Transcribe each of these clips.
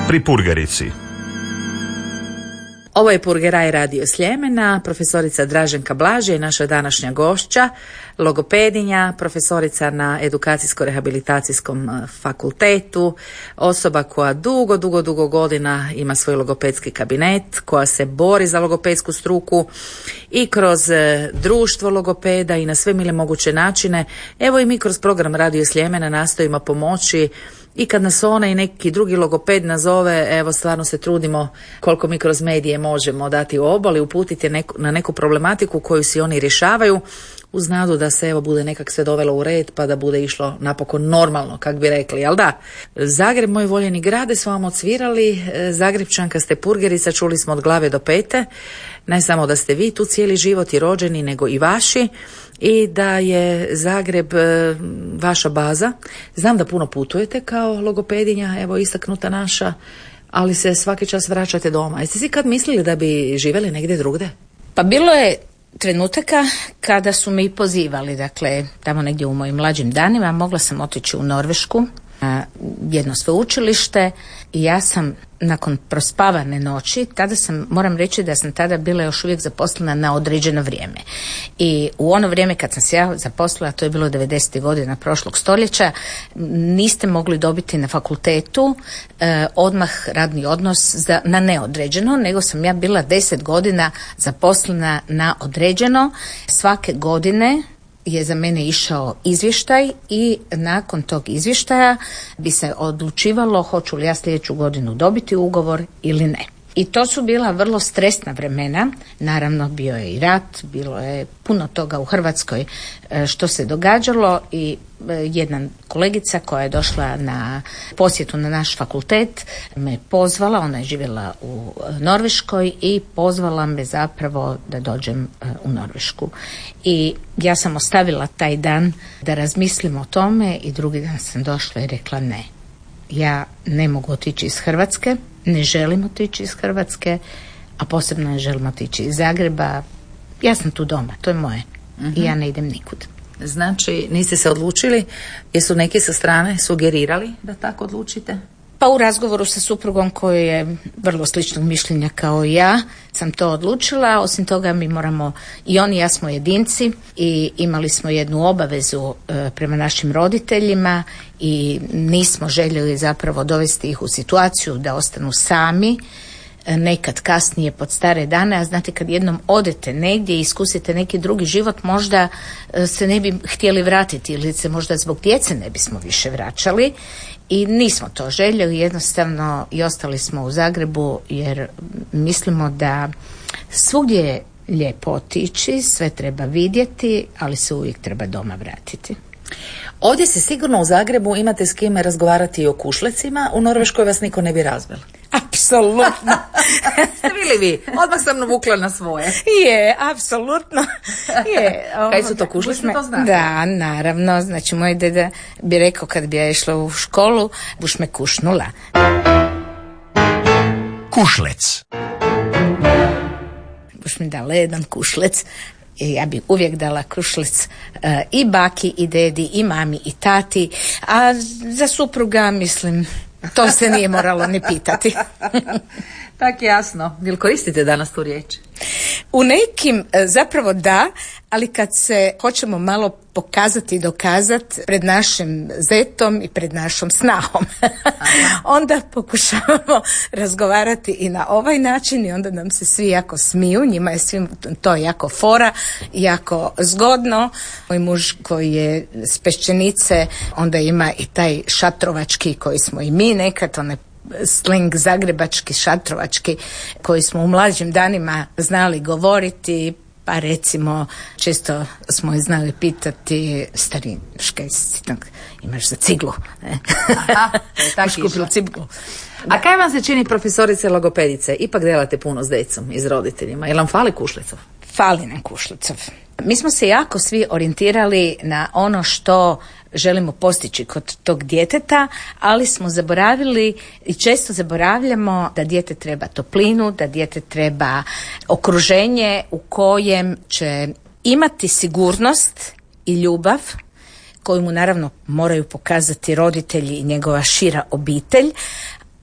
pri Purgerici. Ovo je Purgeraj radio Sljemena, profesorica Draženka Blaž je naša današnja gošća, logopedinja, profesorica na Edukacijsko-rehabilitacijskom fakultetu, osoba koja dugo godina ima svoj logopedski kabinet, koja se bori za logopedsku struku i kroz društvo logopeda i na sve mile moguće načine. Evo i mi kroz program radio Sljemena nastojimo pomoći. I kad nas ona i neki drugi logoped nazove, evo stvarno se trudimo koliko mi kroz medije možemo dati obol i uputiti na neku problematiku koju si oni rješavaju, uz nadu da se evo bude nekak sve dovelo u red pa da bude išlo napokon normalno, kak bi rekli, jel da? Zagreb, moj voljeni grade, smo vam odsvirali, Zagrepčanka ste Purgerica, čuli smo od glave do pete, ne samo da ste vi tu cijeli život i rođeni, nego i vaši, i da je Zagreb vaša baza. Znam da puno putujete kao logopedinja, evo istaknuta naša, ali se svaki čas vraćate doma. Jeste si kad mislili da bi živjeli negdje drugdje? Pa bilo je trenutaka kada su me i pozivali, dakle tamo negdje u mojim mlađim danima mogla sam otići u Norvešku na jedno sveučilište i ja sam nakon prospavane noći, moram reći da sam tada bila još uvijek zaposlena na određeno vrijeme. I u ono vrijeme kad sam se ja zaposlila, to je bilo 90. godina prošlog stoljeća, niste mogli dobiti na fakultetu odmah radni odnos na neodređeno, nego sam ja bila 10 godina zaposlena na određeno. Svake godine je za mene išao izvještaj i nakon tog izvještaja bi se odlučivalo hoću li ja sljedeću godinu dobiti ugovor ili ne. I to su bila vrlo stresna vremena, naravno bio je i rat, bilo je puno toga u Hrvatskoj što se događalo i jedna kolegica koja je došla na posjetu na naš fakultet me pozvala, ona je živjela u Norveškoj i pozvala me zapravo da dođem u Norvešku. I ja sam ostavila taj dan da razmislim o tome i drugi dan sam došla i rekla ne. Ja ne mogu otići iz Hrvatske, ne želim otići iz Hrvatske, a posebno ne želim otići iz Zagreba. Ja sam tu doma, to je moje. I ja ne idem nikud. Znači, niste se odlučili? Jesu neki sa strane sugerirali da tako odlučite? Pa u razgovoru sa suprugom koji je vrlo sličnog mišljenja kao i ja sam to odlučila. Osim toga mi moramo, i on i ja smo jedinci i imali smo jednu obavezu prema našim roditeljima i nismo željeli zapravo dovesti ih u situaciju da ostanu sami nekad kasnije pod stare dane, a znate kad jednom odete negdje i iskusite neki drugi život, možda se ne bi htjeli vratiti ili se možda zbog djece ne bismo više vraćali i nismo to željeli, jednostavno i ostali smo u Zagrebu jer mislimo da svugdje je lijepo otići, sve treba vidjeti, ali se uvijek treba doma vratiti. Ovdje se sigurno u Zagrebu imate s kime razgovarati i o kušlecima, u Norveškoj vas niko ne bi razveli. Apsolutno. Ste bili vi? Odmah sam navukla na svoje. Je, apsolutno. Je. Kaj su to kušlice, to znate? Da, naravno. Znači, moj deda bi rekao kad bi ja išla u školu, buš me kušnula. Kušlec. Buš mi dala jedan kušlec. I ja bi uvijek dala kušlec i baki, i dedi, i mami, i tati. A za supruga, mislim, to se nije moralo ni pitati. Tak jasno. Jel koristite danas tu riječ? U nekim zapravo da, ali kad se hoćemo malo pokazati i dokazati pred našim zetom i pred našom snahom, onda pokušavamo razgovarati i na ovaj način i onda nam se svi jako smiju, njima je svim to jako fora, jako zgodno. Moj muž koji je s Peščenice, onda ima i taj šatrovački koji smo i mi nekad, onaj sleng zagrebački, šatrovački, koji smo u mlađim danima znali govoriti, pa recimo često smo je znali pitati stari, škaj si imaš za ciglu? Baš kupila ciglu. A kaj vam se čini, profesorice logopedice? Ipak delate puno s decom i s roditeljima. Jel vam fali kušlicov? Fali nam kušlicov. Mi smo se jako svi orijentirali na ono što želimo postići kod tog djeteta, ali smo zaboravili i često zaboravljamo da dijete treba toplinu, da dijete treba okruženje u kojem će imati sigurnost i ljubav koju mu naravno moraju pokazati roditelji i njegova šira obitelj,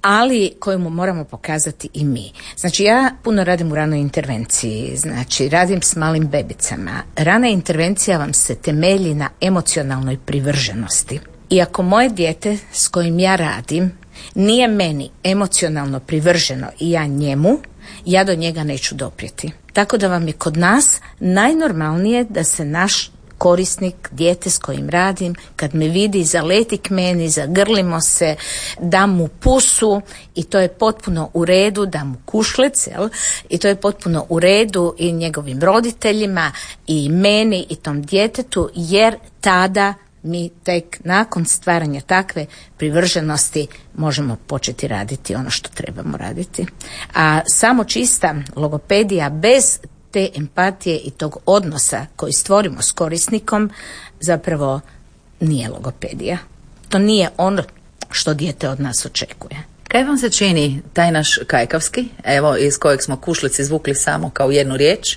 ali koju mu moramo pokazati i mi. Znači, ja puno radim u ranoj intervenciji, znači radim s malim bebicama. Rana intervencija vam se temelji na emocionalnoj privrženosti. I ako moje dijete s kojim ja radim nije meni emocionalno privrženo i ja njemu, ja do njega neću doprijeti. Tako da vam je kod nas najnormalnije da se naš korisnik, dijete s kojim radim, kad me vidi, zaleti k meni, zagrlimo se, dam mu pusu i to je potpuno u redu, dam mu kušlec, i to je potpuno u redu i njegovim roditeljima i meni i tom djetetu, jer tada mi tek nakon stvaranja takve privrženosti možemo početi raditi ono što trebamo raditi. A samo čista logopedija bez te empatije i tog odnosa koji stvorimo s korisnikom zapravo nije logopedija. To nije ono što dijete od nas očekuje. Kaj vam se čini taj naš kajkavski, evo iz kojeg smo kušlic izvukli samo kao jednu riječ,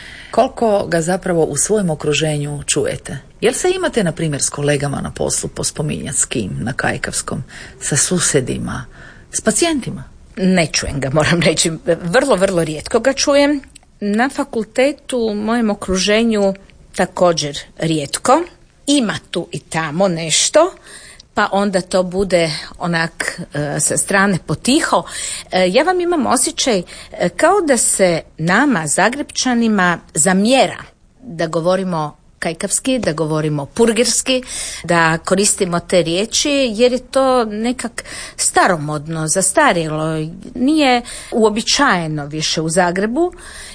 koliko ga zapravo u svojem okruženju čujete? Jel se imate, na primjer, s kolegama na poslu pospominjati s kim na kajkavskom, sa susjedima, s pacijentima? Ne čujem ga, moram reći. Vrlo, vrlo rijetko ga čujem. Na fakultetu, u mojem okruženju, također rijetko. Ima tu i tamo nešto, pa onda to bude onak sa strane potiho. Ja vam imam osjećaj kao da se nama, Zagrepčanima, zamjera da govorimo kajkavski, da govorimo purgerski, da koristimo te riječi, jer je to nekak staromodno, zastarjelo, nije uobičajeno više u Zagrebu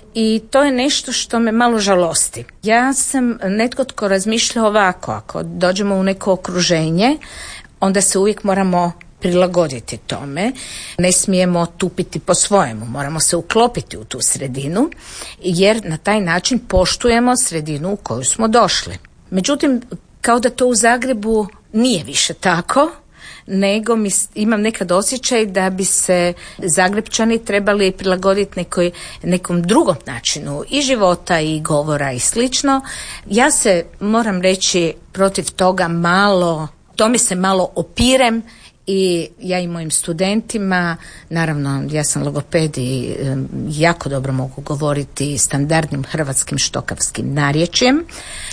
i to je nešto što me malo žalosti. Ja sam netko tko razmišlja ovako, ako dođemo u neko okruženje, onda se uvijek moramo prilagoditi tome, ne smijemo tupiti po svojemu, moramo se uklopiti u tu sredinu, jer na taj način poštujemo sredinu u koju smo došli. Međutim, kao da to u Zagrebu nije više tako, nego imam nekad osjećaj da bi se Zagrepčani trebali prilagoditi nekom drugom načinu i života i govora i slično. Ja se, moram reći, protiv toga tome se malo opirem i ja i mojim studentima, naravno ja sam logoped i jako dobro mogu govoriti standardnim hrvatskim štokavskim narječjem,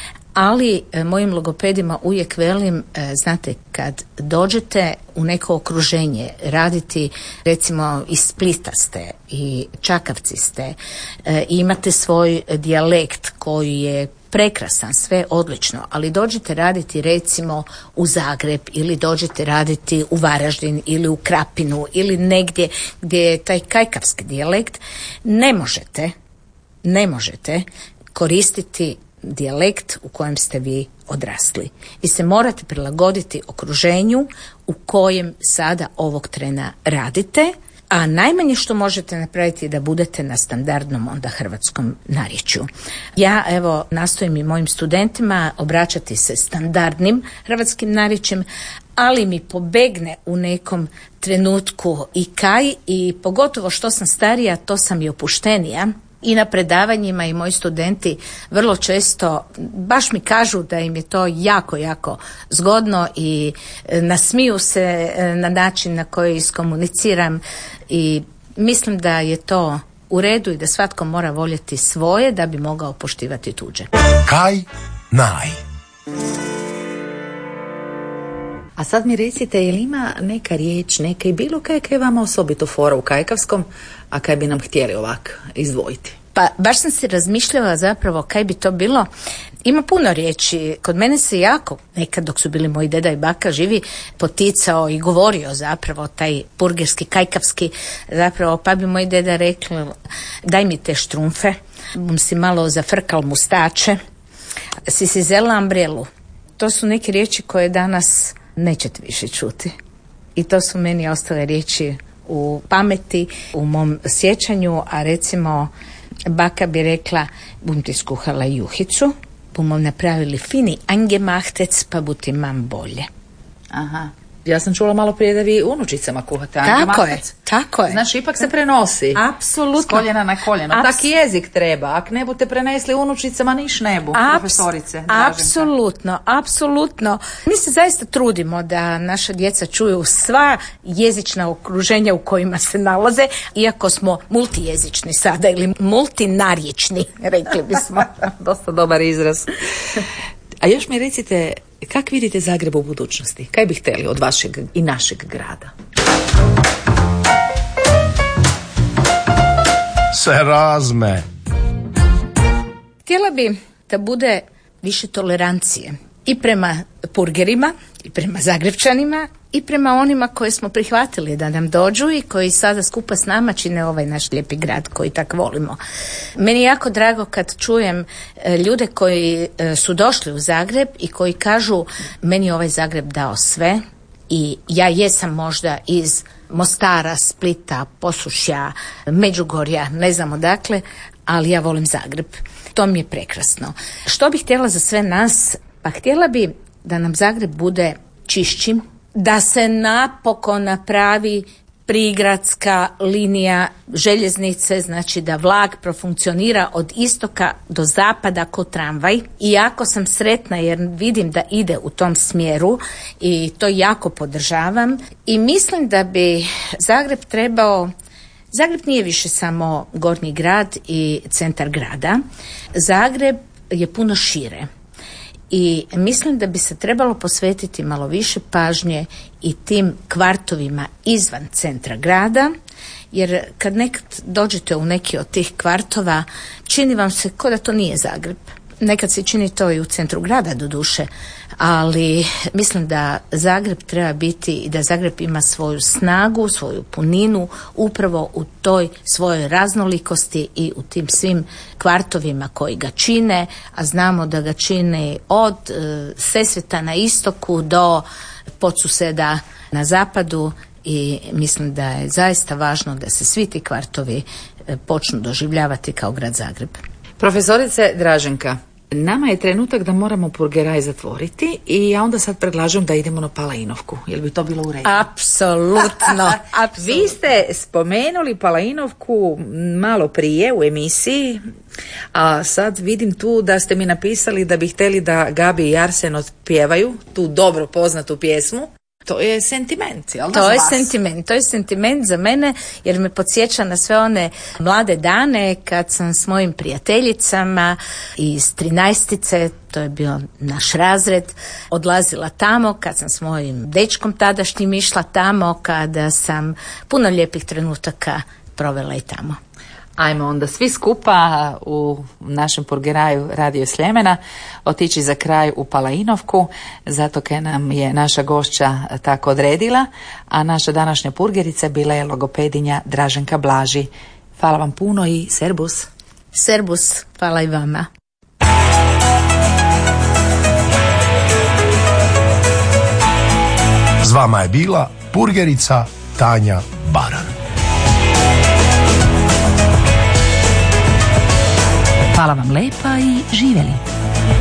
ali mojim logopedima uvijek velim, znate, kad dođete u neko okruženje raditi, recimo iz Splita ste i Čakavci ste, imate svoj dijalekt koji je prekrasan, sve odlično, ali dođete raditi recimo u Zagreb ili dođete raditi u Varaždin ili u Krapinu ili negdje gdje je taj kajkavski dijalekt, ne možete koristiti dijalekt u kojem ste vi odrasli. Vi se morate prilagoditi okruženju u kojem sada ovog trena radite, a najmanje što možete napraviti je da budete na standardnom onda hrvatskom narječju. Ja evo nastojim i mojim studentima obraćati se standardnim hrvatskim narječjem, ali mi pobegne u nekom trenutku i pogotovo što sam starija, to sam i opuštenija. I na predavanjima i moji studenti vrlo često baš mi kažu da im je to jako, jako zgodno i nasmiju se na način na koji iskomuniciram i mislim da je to u redu i da svatko mora voljeti svoje da bi mogao poštivati tuđe. Kaj naj. A sad mi recite, je li ima neka riječ, neka i bilo kaj je vama osobito fora u kajkavskom, a kaj bi nam htjeli ovako izdvojiti? Pa baš sam se razmišljala zapravo kaj bi to bilo. Ima puno riječi. Kod mene se jako, nekad dok su bili moji deda i baka živi, poticao i govorio zapravo taj purgerski, kajkavski, zapravo, pa bi moj deda rekla, daj mi te štrumfe, bom si malo zafrkal mustače, si zela ambrelu. To su neke riječi koje danas nećete više čuti. I to su meni ostale riječi u pameti, u mom sjećanju, a recimo baka bi rekla, bum ti skuhala juhicu, bumo napravili fini angemahtec, pa bu ti mam bolje. Aha. Ja sam čula malo prije da vi unučicama kuhate. Tako je. Znači, ipak se prenosi. Apsolutno. S koljena na koljeno. Tak i jezik treba. Ak ne budete prenesli unučicama, niš ne bu, profesorice. Apsolutno. Mi se zaista trudimo da naša djeca čuju sva jezična okruženja u kojima se nalaze, iako smo multijezični sada ili multinarječni, rekli bismo. Dosta dobar izraz. A još mi recite, kak vidite Zagreb u budućnosti? Kaj bi htjeli od vašeg i našeg grada? Se razme. Htjela bi da bude više tolerancije i prema purgerima, i prema Zagrepčanima, i prema onima koje smo prihvatili da nam dođu i koji sada skupa s nama čine ovaj naš lijepi grad koji tak volimo. Meni je jako drago kad čujem ljude koji su došli u Zagreb i koji kažu meni je ovaj Zagreb dao sve i ja jesam možda iz Mostara, Splita, Posušja, Međugorja, ne znam odakle, ali ja volim Zagreb. To mi je prekrasno. Što bih htjela za sve nas? Pa htjela bi da nam Zagreb bude čišći, da se napokon napravi prigradska linija željeznice, znači da vlak profunkcionira od istoka do zapada ko tramvaj. I jako sam sretna jer vidim da ide u tom smjeru i to jako podržavam. I mislim da bi Zagreb trebao... Zagreb nije više samo gornji grad i centar grada. Zagreb je puno šire. I mislim da bi se trebalo posvetiti malo više pažnje i tim kvartovima izvan centra grada, jer kad nekad dođete u neki od tih kvartova, čini vam se kao da to nije Zagreb. Nekad se čini to i u centru grada doduše, ali mislim da Zagreb treba biti i da Zagreb ima svoju snagu, svoju puninu upravo u toj svojoj raznolikosti i u tim svim kvartovima koji ga čine, a znamo da ga čine od Sesveta na istoku do Podsuseda na zapadu i mislim da je zaista važno da se svi ti kvartovi počnu doživljavati kao grad Zagreb. Profesorice Draženka, nama je trenutak da moramo Purgeraj zatvoriti i ja onda sad predlažem da idemo na Palainovku. Jel bi to bilo u redu? Apsolutno. Vi ste spomenuli Palainovku malo prije u emisiji, a sad vidim tu da ste mi napisali da bi htjeli da Gabi i Arsen otpjevaju tu dobro poznatu pjesmu. To je sentiment, jel da? To je sentiment za mene jer me podsjeća na sve one mlade dane kad sam s mojim prijateljicama iz 13-ice, to je bio naš razred, odlazila tamo, kad sam s mojim dečkom tadašnjim išla tamo, kada sam puno lijepih trenutaka provela i tamo. Ajmo onda svi skupa u našem Purgeraju Radio Sljemena otići za kraj u Palainovku, zato kaj nam je naša gošća tako odredila, a naša današnja purgerica bila je logopedinja Draženka Blaži. Hvala vam puno i serbus. Serbus, hvala i vama. S vama je bila purgerica Tanja Baran. Hvala vam lepa i živjeli.